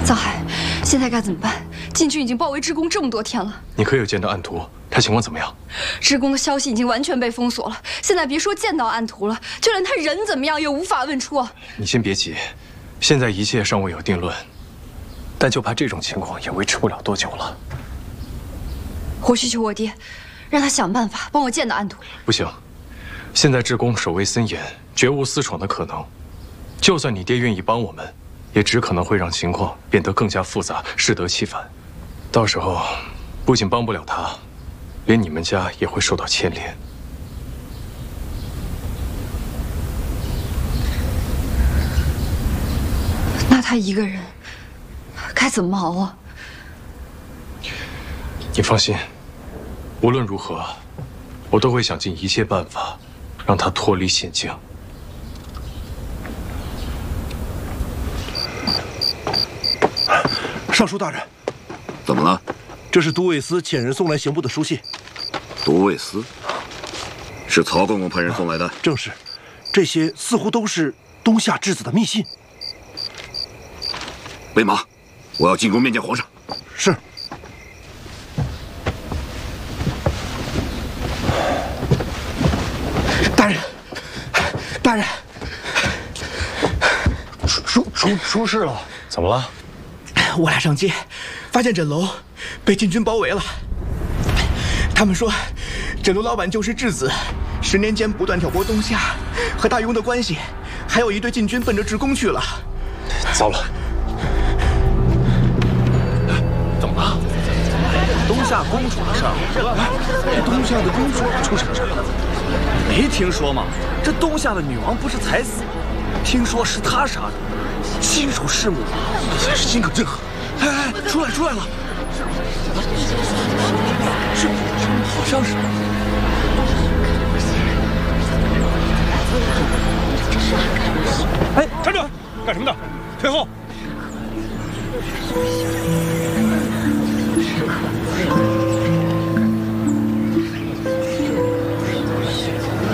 藏海，现在该怎么办？禁军已经包围支宫这么多天了。 你可有见到暗图？他情况怎么样？ 支宫的消息已经完全被封锁了，现在别说见到暗图了，就连他人怎么样也无法问出啊。 你先别急，现在一切尚未有定论，但就怕这种情况也维持不了多久了。 我去求我爹，让他想办法帮我见到暗图。 不行，现在支宫守卫森严，绝无私闯的可能。就算你爹愿意帮我们，也只可能会让情况变得更加复杂，适得其反。到时候，不仅帮不了他，连你们家也会受到牵连。 那他一个人该怎么熬啊？ 你放心，无论如何，我都会想尽一切办法，让他脱离险境。 尚书大人， 怎么了？ 这是都尉司遣人送来刑部的书信。 都尉司是曹公公派人送来的？ 正是，这些似乎都是东夏质子的密信。 备马，我要进宫面见皇上。 是。大人，大人， 出事了？怎么了？ 我俩上街，发现枕楼被禁军包围了。他们说，枕楼老板就是质子，10年间不断挑拨东夏和大庸的关系，还有一队禁军奔着支宫去了。 糟了！怎么了？ 东夏公主的事儿， 东夏的公主出什么事了？ 没听说吗？这东夏的女王不是才死吗？听说是她杀的，亲手弑母啊！ 也是心梗正好。 哎，出来了！是，好像是。 哎，站住！干什么的？退后！